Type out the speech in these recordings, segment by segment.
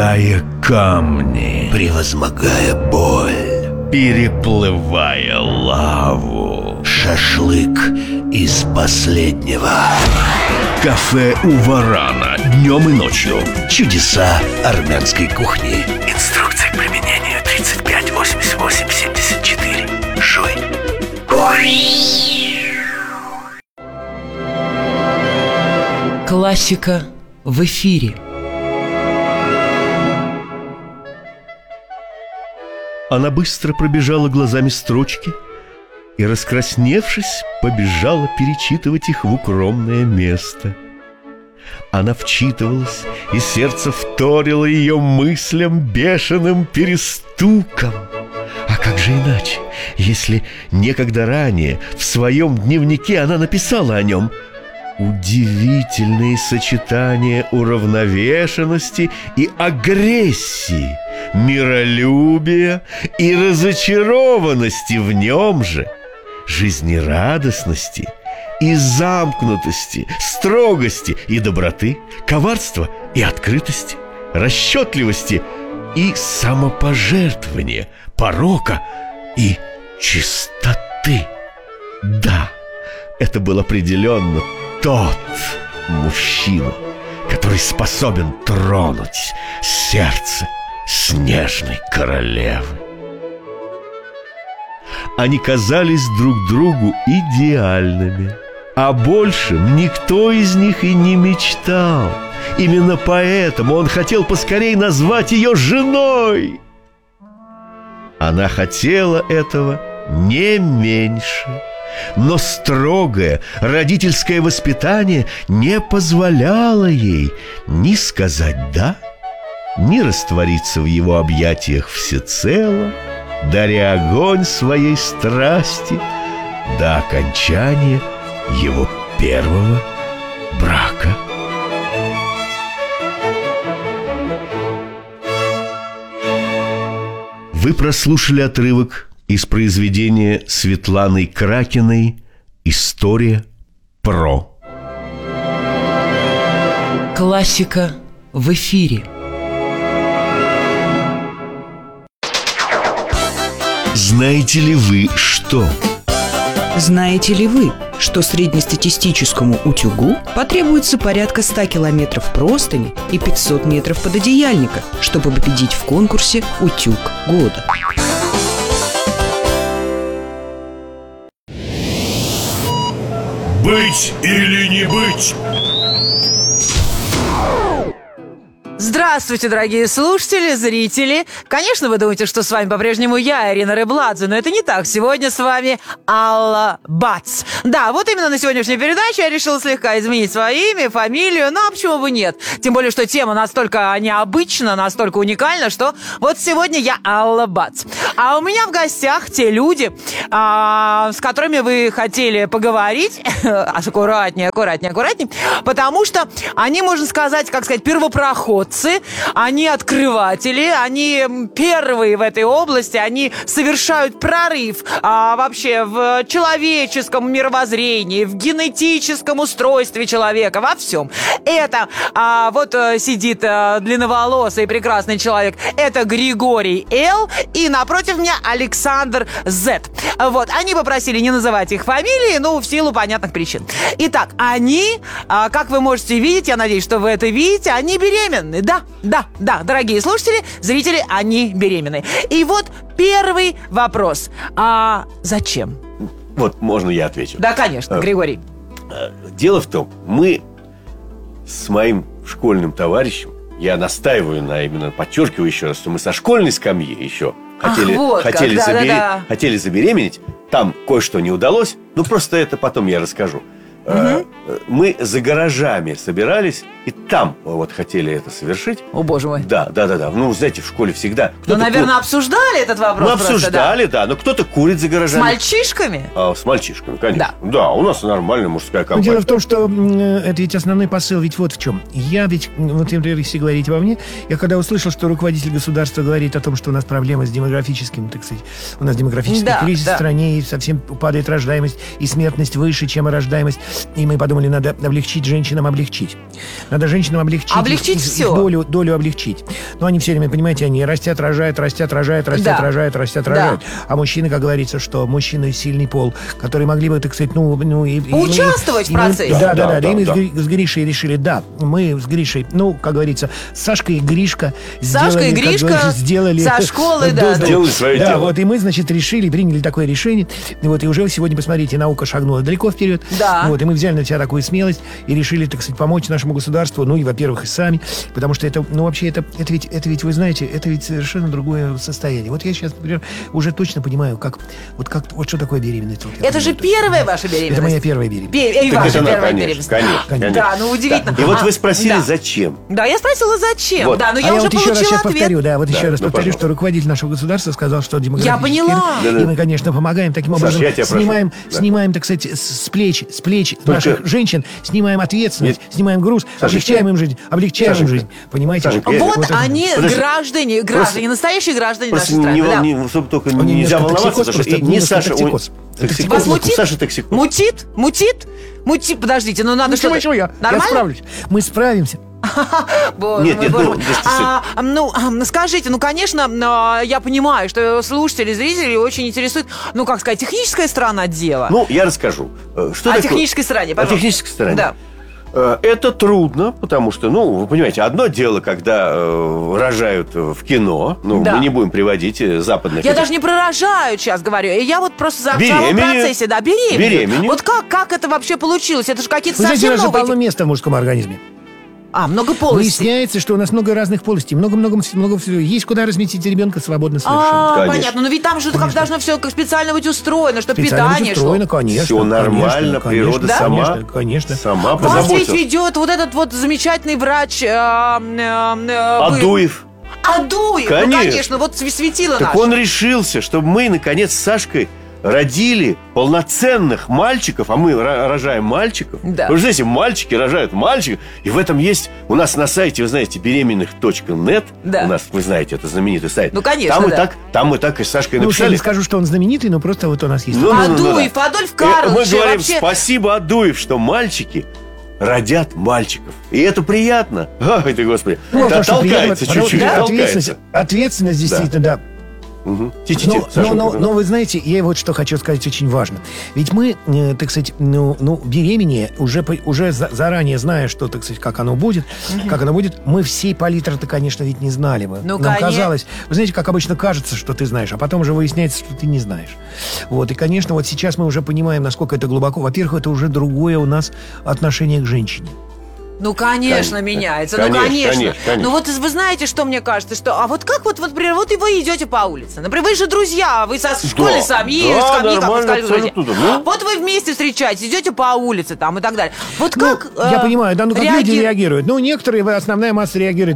Тая камни, превозмогая боль, переплывая лаву. шашлык из последнего. Кафе у Варана днем и ночью. Чудеса армянской кухни. Инструкция к применению 35 88 74. Жуй. Классика в эфире. Она быстро пробежала глазами строчки и, раскрасневшись, побежала перечитывать их в укромное место. Она вчитывалась, и сердце вторило ее мыслям бешеным перестуком. А как же иначе, если некогда ранее в своем дневнике она написала о нем: удивительные сочетания уравновешенности и агрессии, миролюбия и разочарованности в нем же, жизнерадостности и замкнутости, строгости и доброты, коварства и открытости, расчетливости и самопожертвования, порока и чистоты. Да, это был определенно тот мужчина, который способен тронуть сердце снежной королевы. Они казались друг другу идеальными, а большем никто из них и не мечтал. Именно поэтому он хотел поскорей назвать ее женой. Она хотела этого не меньше, но строгое родительское воспитание не позволяло ей ни сказать «да», ни раствориться в его объятиях всецело, даря огонь своей страсти до окончания его первого брака. Вы прослушали отрывок из произведения Светланы Кракиной «История про». Классика в эфире. Знаете ли вы что? Знаете ли вы, что среднестатистическому утюгу потребуется порядка 100 километров простыни и 500 метров пододеяльника, чтобы победить в конкурсе «Утюг года»? Быть или не быть? Здравствуйте, дорогие слушатели, зрители. Конечно, вы думаете, что с вами по-прежнему я, Ирина Рыбладзе, но это не так. Сегодня с вами Алла Бац. Да, вот именно на сегодняшней передаче я решила слегка изменить свое имя, фамилию, но почему бы нет? Тем более, что тема настолько необычна, настолько уникальна, что вот сегодня я Алла Бац. А у меня в гостях те люди, с которыми вы хотели поговорить. Аккуратнее, потому что они, можно сказать, как сказать, первопроходцы. Они открыватели, они первые в этой области, они совершают прорыв вообще в человеческом мировоззрении, в генетическом устройстве человека, во всем. Это вот сидит длинноволосый прекрасный человек, это Григорий Л. И напротив меня Александр З. Вот, они попросили не называть их фамилии, в силу понятных причин. Итак, они, как вы можете видеть, я надеюсь, что вы это видите, они беременны. Да, дорогие слушатели, зрители, они беременны. И вот первый вопрос. Зачем? Вот, можно я отвечу? Да, конечно, Григорий. Дело в том, мы с моим школьным товарищем, я настаиваю именно подчеркиваю еще раз, что мы со школьной скамьи еще хотели забеременеть. Там кое-что не удалось, просто это потом я расскажу. Мы за гаражами собирались и там вот хотели это совершить. О, боже мой. Да. Знаете, в школе всегда наверное, обсуждали этот вопрос. Обсуждали, да. Но кто-то курит за гаражами. С мальчишками? С мальчишками, конечно. Да, у нас нормальная мужская компания. Дело в том, что это ведь основной посыл, ведь вот в чем. Я ведь, например, если говорить обо мне, я когда услышал, что руководитель государства говорит о том, что у нас проблема с демографическим, так сказать, у нас демографический кризис в стране, и совсем падает рождаемость, и смертность выше, чем рождаемость, и мы подумали, придумали, надо облегчить женщинам, облегчить. Надо женщинам облегчить. Облегчить их всё. долю облегчить. Но они все время, понимаете, они растят, рожают. Да. А мужчины, как говорится, что мужчины сильный пол, которые могли бы, так сказать, Участвовать в процессе. Да. И мы с Гришей решили, мы с Гришей, как говорится, Сашка и Гришка Сашка и Гришка со школы, да. Сделали свое Да, дело. вот, и мы, значит, приняли такое решение. Вот, и уже сегодня, посмотрите, наука шагнула далеко вперед. Да. Вот, и мы взяли на себя такую смелость и решили, так сказать, помочь нашему государству, и, во-первых, и сами, потому что это, вообще, это ведь, вы знаете, это ведь совершенно другое состояние. Вот я сейчас, например, уже точно понимаю, вот что такое беременность. Вот я Это же понимаю, первая ваша беременность. Это моя первая беременность. И Так ваша это она, первая конечно, беременность. конечно. Да, удивительно. И вот вы спросили, да. зачем? Да, я спросила, зачем. Вот. Да, но А я уже вот еще раз получила сейчас ответ. повторю, я раз повторю, пожалуйста. что руководитель нашего государства сказал, что демографический поняла. кризис, и мы, конечно, помогаем таким Саш, образом, я тебя прошу. Да. снимаем, так сказать, с плеч наших женщин, снимаем ответственность, снимаем груз, облегчаем им жизнь, Сашенька. понимаете? Сашенька, Вот это. они, Подожди. граждане, настоящие граждане Просто нашей страны. да. чтобы только Он нельзя немножко волноваться, токсикоз, потому что просто не немножко Саша, токсикоз. Вас мутит? Саша токсикоз. Мутит, подождите, надо что-то... Ничего, я Нормально? справлюсь. Мы справимся. Боже Нет, мой, нет, боже ну, мой. действительно. Скажите, конечно, я понимаю, что слушатели, зрители очень интересует, техническая сторона дела. Я расскажу. Что О такое? технической стороне, О пожалуйста. технической стороне. Да. Это трудно, потому что, вы понимаете, одно дело, когда рожают в кино, Да. мы не будем приводить западных... Я даже не про рожают сейчас говорю. Я вот просто в самом Беременеют. процессе, да, беременеют. Беременеют. Вот как это вообще получилось? Это же какие-то Вы знаете, у совсем нас же новые... полно места в мужском организме. Много полостей. Выясняется, что у нас много разных полостей, много всего. Есть куда разместить ребенка свободно совершенно. Конечно. Понятно. Но ведь там же как должно все специально быть устроено, чтобы Специально питание устроено, шло. конечно. Все нормально, конечно, природа Да? сама, Конечно. сама Вас ведь позаботилась. ведет вот этот вот замечательный врач... Адуев. Адуев, Конечно. вот светило Так наше. он решился, чтобы мы, наконец, с Сашкой родили полноценных мальчиков, а мы рожаем мальчиков. Да. Вы же знаете, мальчики рожают мальчиков. И в этом есть у нас на сайте, вы знаете, беременных.нет. Да. У нас, вы знаете, это знаменитый сайт. Ну, конечно, Там, да. там мы так и с Сашкой Я написали. не скажу, что он знаменитый, но просто вот у нас есть. Адуев, Адольф Карлович. Мы говорим вообще... спасибо, Адуев, что мальчики родят мальчиков. И это приятно. Ой, ты, Господи. Ну, Да, то, что толкается приятно, чуть-чуть, да, толкается. ответственность действительно, да. Угу. Тихо, Сашенька, Но вы знаете, я вот что хочу сказать очень важно. Ведь мы, так сказать, беременея, уже заранее зная, что, так сказать, как оно будет, мы всей палитры-то, конечно, ведь не знали бы. Ну, Нам конечно. казалось, вы знаете, как обычно кажется, что ты знаешь, а потом уже выясняется, что ты не знаешь. Вот, и, конечно, вот сейчас мы уже понимаем, насколько это глубоко. Во-первых, это уже другое у нас отношение к женщине. Ну, конечно, меняется. Конечно. Ну, вот вы знаете, что мне кажется, что... А вот как вот, например, вот и вы идете по улице. Например, вы же друзья, вы со школьной семьи, да, скамьи, как вы нормально, сказали, друзья. абсолютно, да. Вот вы вместе встречаетесь, идете по улице там и так далее. Вот как Я понимаю, да, как люди реагируют. Некоторые, основная масса реагирует,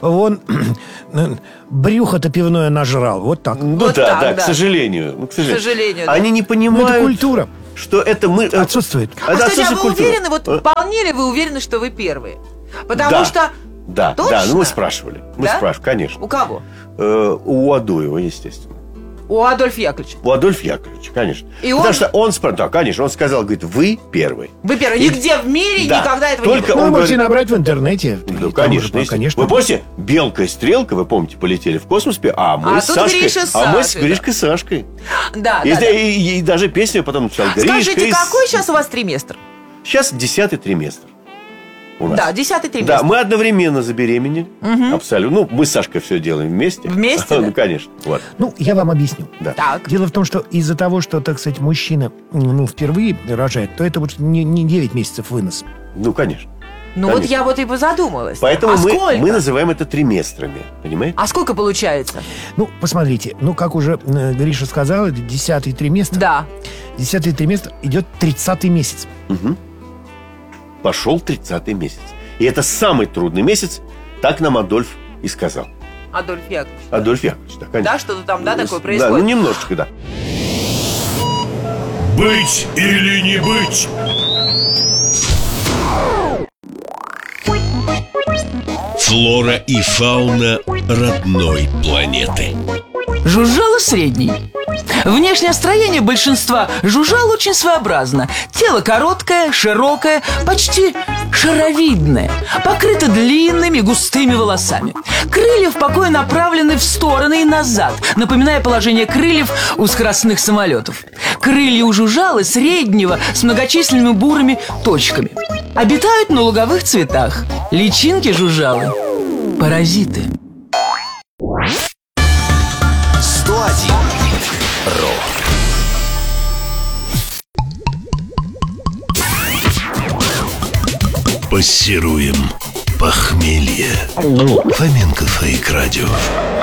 брюхо-то пивное нажрал, вот так. Вот да, так, к сожалению. К сожалению, да. Они не понимают, это культура. что это мы... Отсутствует. Это Скажите, а отсутствует вы культура. уверены, вполне ли вы уверены, что вы первые? Потому что... Да, Точно? мы спрашивали. Да? Конечно. У кого? У Адуева, естественно. У Адольфа Яковлевича. У Адольфа Яковлевича, конечно. И Потому он- что он спрашивал, да, конечно, он сказал, говорит, вы первый. Вы первые. Нигде в мире Да. никогда этого Только не было. он Вы можете говорит- набрать в интернете. Ну, И там конечно, уже, если- конечно. Вы помните, Белка и Стрелка, вы помните, полетели в космос, а мы А с тут Сашкой, Гриша с мы с Сашей, Гришкой с Сашкой. Да, И, да, да. и даже песню потом написал Гришка. Скажите, и какой сейчас у вас триместр? Сейчас 10-й триместр у нас. Да, 10-й триместр. Да, мы одновременно забеременели. Абсолютно. Мы с Сашкой все делаем вместе. Вместе, да? Ну, конечно. Вот. Я вам объясню. Да. Так. Дело в том, что из-за того, что, так сказать, мужчина впервые рожает, то это вот не 9 месяцев вынос. Ну, конечно. Ну Конечно. вот я вот и позадумалась. Поэтому а сколько? мы называем это триместрами. Понимаете? А сколько получается? Посмотрите, как уже Гриша сказал, это 10-й триместр. Да. 10-й триместр идет 30-й месяц. Пошел 30-й месяц. И это самый трудный месяц, так нам Адольф и сказал. Адольф Яковлевич. Адольф Яковлевич, да, конечно. Да, что-то там, да, такое Да, происходит? немножечко, да. Быть или не быть? Флора и фауна родной планеты. Жужжала средний. Внешнее строение большинства жужжал очень своеобразно. Тело короткое, широкое, почти шаровидное, покрыто длинными густыми волосами. Крылья в покое направлены в стороны и назад, напоминая положение крыльев у скоростных самолетов. Крылья у жужжалы среднего с многочисленными бурыми точками. Обитают на луговых цветах. Личинки жужжалы – паразиты. 101 рок. Пассируем похмелье. Фоменко Фейк Радио.